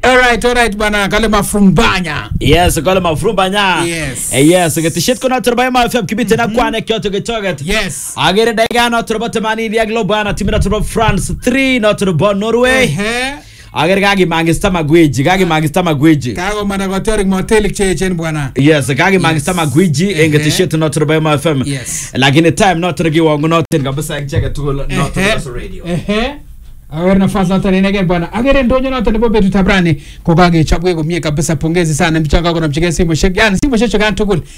Alright bwana kale mafrumbanya. Yes, kale mafrumbanya. Yes. Yes, getishit kuna turba ma FM kibite na kwane kyoto getoget. Yes. Agere daiga na turba tamani dia globana timina turba France 3 na turba Norway. Agere gagi mangista magwiji. Kago mana goterik motelik chechen bwana. Yes, gagi mangista magwiji engetishit na turba ma FM. Yes. Lakini time na turgi wangu notin kabisa cheke tu na turba radio. Agere nafasi hata ninege bwana. Agere ndonyo na tanipo betu tabrani. Kokage chapwe kumie kabisa pongezi sana mchanga kuna mchigesi simu shek. Yani simu shek chokan tukul.